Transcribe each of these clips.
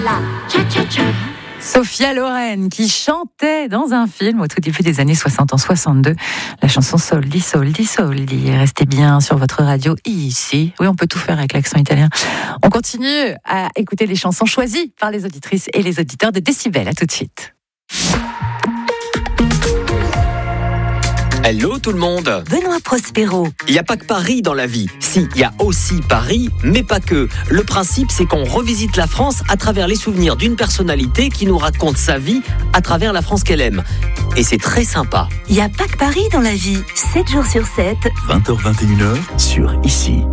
La cha-cha-cha. Sophia Loren qui chantait dans un film au tout début des années 60 en 62 la chanson Soldi Soldi Soldi. Restez bien sur votre radio ici. Oui, on peut tout faire avec l'accent italien. On continue à écouter les chansons choisies par les auditrices et les auditeurs de Décibel. À tout de suite. Hello tout le monde. Benoît Prospero. Il n'y a pas que Paris dans la vie. Si, il y a aussi Paris, mais pas que. Le principe, c'est qu'on revisite la France à travers les souvenirs d'une personnalité qui nous raconte sa vie à travers la France qu'elle aime. Et c'est très sympa. Il n'y a pas que Paris dans la vie. 7 jours sur 7. 20h-21h sur ICI.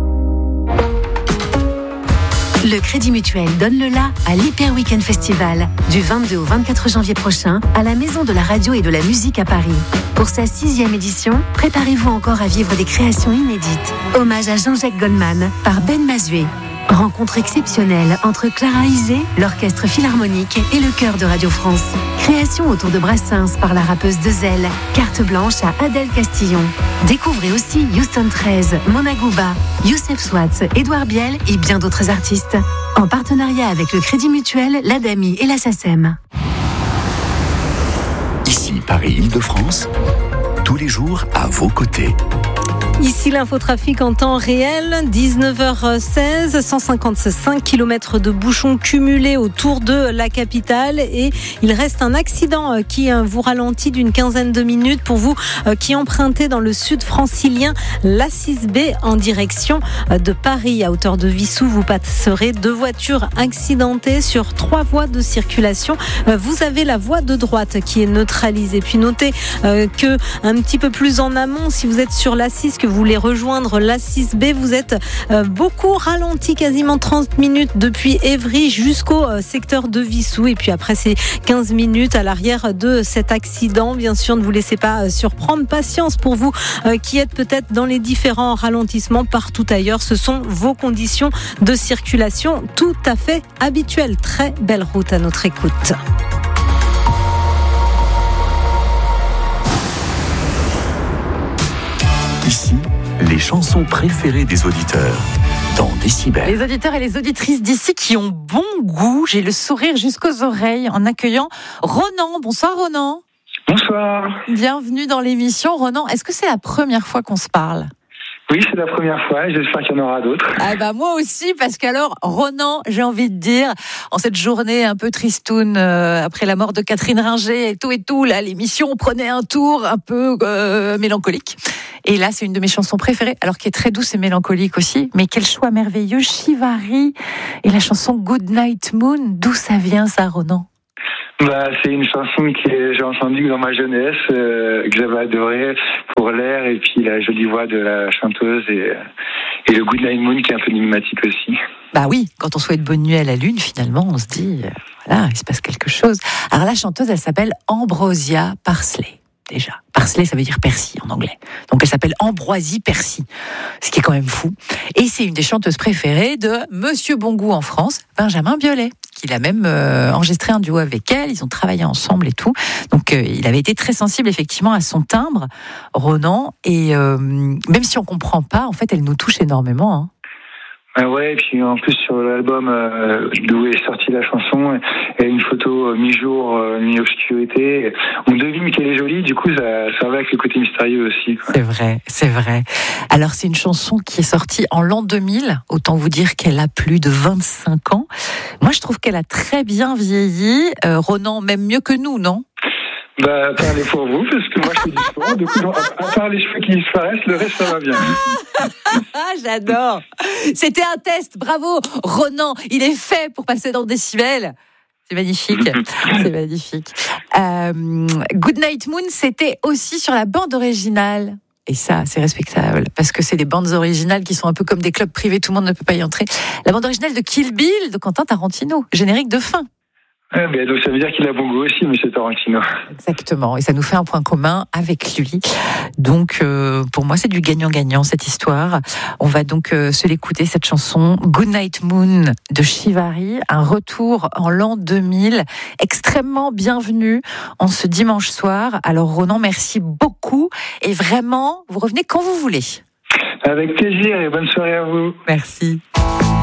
Le Crédit Mutuel donne le la à l'Hyper Weekend Festival du 22 au 24 janvier prochain à la Maison de la Radio et de la Musique à Paris. Pour sa 6e édition, préparez-vous encore à vivre des créations inédites. Hommage à Jean-Jacques Goldman par Ben Mazué. Rencontre exceptionnelle entre Clara Isé, l'Orchestre Philharmonique et le Chœur de Radio France. Création autour de Brassens par la rappeuse Dezel. Carte blanche à Adèle Castillon. Découvrez aussi Houston 13, Mona Gouba, Youssef Swatz, Édouard Biel et bien d'autres artistes. En partenariat avec le Crédit Mutuel, l'ADAMI et la SACEM. Ici, Paris-Île-de-France, tous les jours à vos côtés. Ici l'infotrafic en temps réel, 19h16, 155 km de bouchons cumulés autour de la capitale et il reste un accident qui vous ralentit d'une quinzaine de minutes pour vous qui empruntez dans le sud francilien l'A6B en direction de Paris. À hauteur de Vissou, vous passerez 2 voitures accidentées sur 3 voies de circulation. Vous avez la voie de droite qui est neutralisée. Puis notez que un petit peu plus en amont, si vous êtes sur l'A6, que vous voulez rejoindre l'A6B, vous êtes beaucoup ralenti, quasiment 30 minutes depuis Évry jusqu'au secteur de Vissou. Et puis après ces 15 minutes à l'arrière de cet accident, bien sûr, ne vous laissez pas surprendre. Patience pour vous qui êtes peut-être dans les différents ralentissements partout ailleurs. Ce sont vos conditions de circulation tout à fait habituelles. Très belle route à notre écoute. Ici, les chansons préférées des auditeurs dans Décibel. Les auditeurs et les auditrices d'ici qui ont bon goût. J'ai le sourire jusqu'aux oreilles en accueillant Ronan. Bonsoir Ronan. Bonsoir. Bienvenue dans l'émission. Ronan, est-ce que c'est la première fois qu'on se parle ? Oui, c'est la première fois et j'espère qu'il y en aura d'autres. Ah bah moi aussi, parce qu'alors, Ronan, j'ai envie de dire, en cette journée un peu tristoune, après la mort de Catherine Ringer et tout, là, l'émission prenait un tour un peu mélancolique. Et là, c'est une de mes chansons préférées, alors qui est très douce et mélancolique aussi. Mais quel choix merveilleux, Chivari et la chanson Good Night Moon. D'où ça vient ça, Ronan ? C'est une chanson que j'ai entendue dans ma jeunesse, que j'avais adorée pour l'air et puis la jolie voix de la chanteuse et le Good Night Moon qui est un peu énigmatique aussi. Bah oui, quand on souhaite bonne nuit à la lune, finalement, on se dit, voilà, il se passe quelque chose. Alors la chanteuse, elle s'appelle Ambrosia Parsley. Déjà. Parsley, ça veut dire persil en anglais. Donc elle s'appelle Ambroisie Persil, ce qui est quand même fou. Et c'est une des chanteuses préférées de Monsieur Bongout en France, Benjamin Biolay, qu'il a même enregistré un duo avec elle. Ils ont travaillé ensemble et tout. Donc il avait été très sensible effectivement à son timbre, Ronan. Et même si on comprend pas, en fait, elle nous touche énormément. Hein. Ouais, et puis en plus sur l'album d'où est sortie la chanson, il y a une photo mi-jour, mi-obscurité. On devine qu'elle est jolie, du coup ça va avec le côté mystérieux aussi, quoi. C'est vrai. Alors c'est une chanson qui est sortie en l'an 2000, autant vous dire qu'elle a plus de 25 ans. Moi je trouve qu'elle a très bien vieilli, Ronan, même mieux que nous, non ? Parlez pour vous, parce que moi je fais du sport, du coup, à part les cheveux qui disparaissent, le reste ça va bien. J'adore. C'était un test, bravo. Ronan, il est fait pour passer dans Décibel. C'est magnifique, c'est magnifique. Good Night Moon, c'était aussi sur la bande originale. Et ça, c'est respectable, parce que c'est des bandes originales qui sont un peu comme des clubs privés, tout le monde ne peut pas y entrer. La bande originale de Kill Bill, de Quentin Tarantino, générique de fin. Donc ça veut dire qu'il a bon goût aussi, monsieur Tarantino. Exactement, et ça nous fait un point commun avec lui. Donc pour moi c'est du gagnant-gagnant cette histoire. On va donc se l'écouter, cette chanson Good Night Moon de Chivari, un retour en l'an 2000, extrêmement bienvenue en ce dimanche soir. Alors Ronan, merci beaucoup et vraiment, vous revenez quand vous voulez. Avec plaisir et bonne soirée à vous. Merci.